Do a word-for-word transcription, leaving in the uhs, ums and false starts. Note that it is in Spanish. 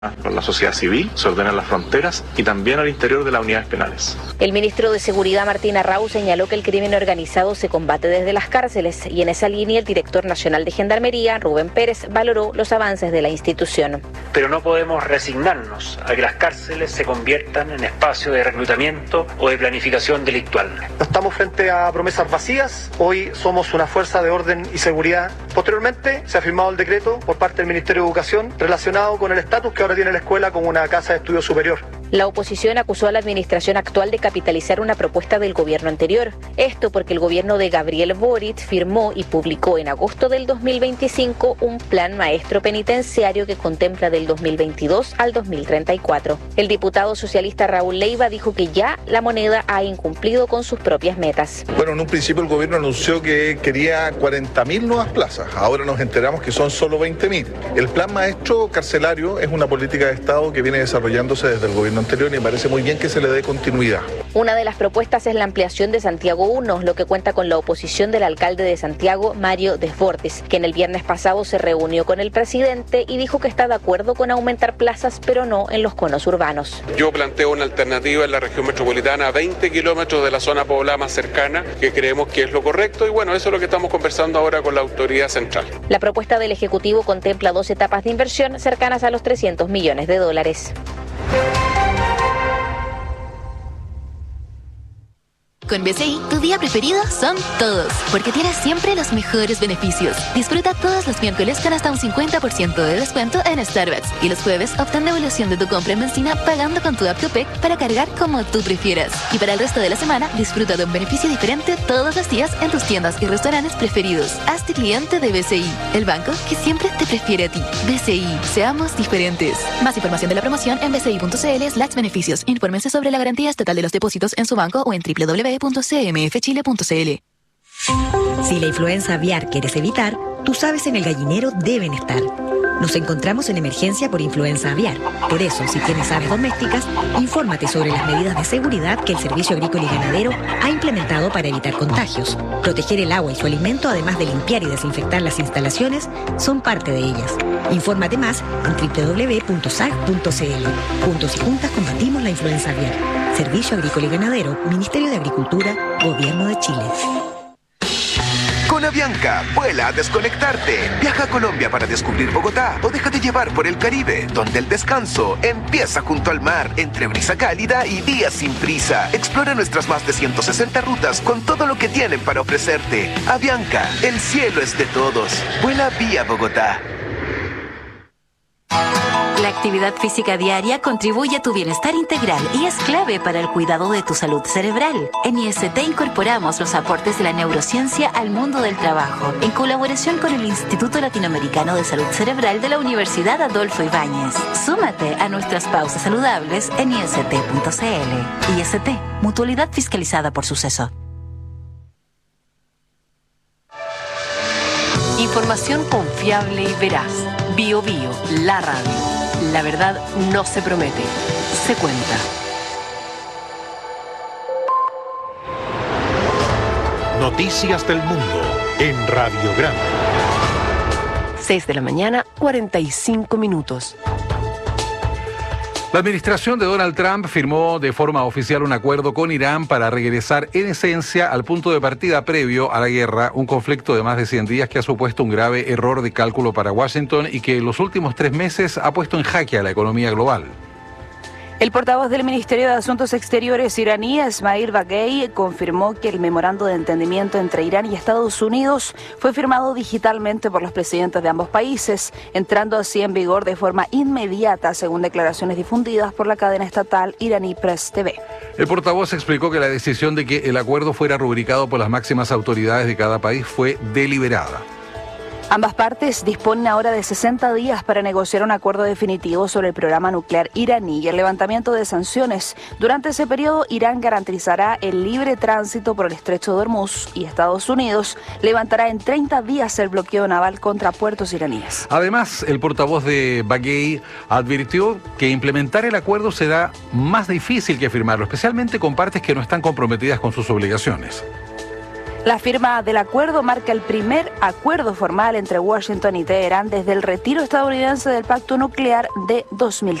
con la sociedad civil, se ordenan las fronteras y también al interior de las unidades penales. El ministro de Seguridad, Martín Arrau, señaló que el crimen organizado se combate desde las cárceles y en esa línea el director nacional de Gendarmería, Rubén Pérez, valoró los avances de la institución. Pero no podemos resignarnos a que las cárceles se conviertan en espacio de reclutamiento o de planificación delictual. No estamos frente a promesas vacías, hoy somos una fuerza de orden y seguridad. Posteriormente se ha firmado el decreto por parte del Ministerio de Educación relacionado con el estatus que ahora tiene la escuela como una casa de estudio superior. La oposición acusó a la administración actual de capitalizar una propuesta del gobierno anterior. Esto porque el gobierno de Gabriel Boric firmó y publicó en agosto del dos mil veinticinco un plan maestro penitenciario que contempla del dos mil veintidós al dos mil treinta y cuatro. El diputado socialista Raúl Leiva dijo que ya la moneda ha incumplido con sus propias metas. Bueno, en un principio el gobierno anunció que quería cuarenta mil nuevas plazas. Ahora nos enteramos que son solo veinte mil. El plan maestro carcelario es una política de Estado que viene desarrollándose desde el gobierno anterior y me parece muy bien que se le dé continuidad. Una de las propuestas es la ampliación de Santiago uno, lo que cuenta con la oposición del alcalde de Santiago, Mario Desbordes, quien el viernes pasado se reunió con el presidente y dijo que está de acuerdo con aumentar plazas, pero no en los conos urbanos. Yo planteo una alternativa en la región metropolitana a veinte kilómetros de la zona poblada más cercana, que creemos que es lo correcto, y bueno, eso es lo que estamos conversando ahora con la autoridad central. La propuesta del Ejecutivo contempla dos etapas de inversión cercanas a los trescientos millones de dólares. Con B C I, tu día preferido son todos, porque tienes siempre los mejores beneficios. Disfruta todos los miércoles con hasta un cincuenta por ciento de descuento en Starbucks y los jueves obtén devolución de tu compra en benzina pagando con tu app Copec para cargar como tú prefieras. Y para el resto de la semana, disfruta de un beneficio diferente todos los días en tus tiendas y restaurantes preferidos. Hazte cliente de B C I, el banco que siempre te prefiere a ti. B C I, seamos diferentes. Más información de la promoción en bci.cl slash beneficios. Infórmense sobre la garantía estatal de los depósitos en su banco o en doble u doble u doble u punto c m f chile punto c l. Si la influenza aviar quieres evitar, tus aves en el gallinero deben estar. Nos encontramos en emergencia por influenza aviar. Por eso, si tienes aves domésticas, infórmate sobre las medidas de seguridad que el Servicio Agrícola y Ganadero ha implementado para evitar contagios. Proteger el agua y su alimento, además de limpiar y desinfectar las instalaciones, son parte de ellas. Infórmate más en doble u doble u doble u punto s a g punto c l. Juntos y juntas combatimos la influenza aviar. Servicio Agrícola y Ganadero, Ministerio de Agricultura, Gobierno de Chile. Con Avianca, vuela a desconectarte. Viaja a Colombia para descubrir Bogotá o déjate llevar por el Caribe, donde el descanso empieza junto al mar, entre brisa cálida y días sin prisa. Explora nuestras más de ciento sesenta rutas con todo lo que tienen para ofrecerte. Avianca, el cielo es de todos. Vuela vía Bogotá. La actividad física diaria contribuye a tu bienestar integral y es clave para el cuidado de tu salud cerebral. En I S T incorporamos los aportes de la neurociencia al mundo del trabajo, en colaboración con el Instituto Latinoamericano de Salud Cerebral de la Universidad Adolfo Ibáñez. Súmate a nuestras pausas saludables en i s t punto c l. I S T, mutualidad fiscalizada por Suceso. Información confiable y veraz. Bio Bio, la radio. La verdad no se promete, se cuenta. Noticias del mundo en Radio Grande. seis de la mañana, cuarenta y cinco minutos. La administración de Donald Trump firmó de forma oficial un acuerdo con Irán para regresar en esencia al punto de partida previo a la guerra, un conflicto de más de cien días que ha supuesto un grave error de cálculo para Washington y que en los últimos tres meses ha puesto en jaque a la economía global. El portavoz del Ministerio de Asuntos Exteriores iraní, Esmail Baghei, confirmó que el memorando de entendimiento entre Irán y Estados Unidos fue firmado digitalmente por los presidentes de ambos países, entrando así en vigor de forma inmediata, según declaraciones difundidas por la cadena estatal iraní Press T V. El portavoz explicó que la decisión de que el acuerdo fuera rubricado por las máximas autoridades de cada país fue deliberada. Ambas partes disponen ahora de sesenta días para negociar un acuerdo definitivo sobre el programa nuclear iraní y el levantamiento de sanciones. Durante ese periodo, Irán garantizará el libre tránsito por el estrecho de Hormuz y Estados Unidos levantará en treinta días el bloqueo naval contra puertos iraníes. Además, el portavoz de Baghei advirtió que implementar el acuerdo será más difícil que firmarlo, especialmente con partes que no están comprometidas con sus obligaciones. La firma del acuerdo marca el primer acuerdo formal entre Washington y Teherán desde el retiro estadounidense del pacto nuclear de dos mil